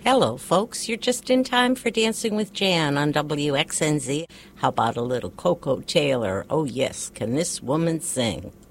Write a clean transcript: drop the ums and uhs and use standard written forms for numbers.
Hello, folks. You're just in time for Dancing with Jan on WXNZ. How about a little Coco Taylor? Oh, yes. Can this woman sing?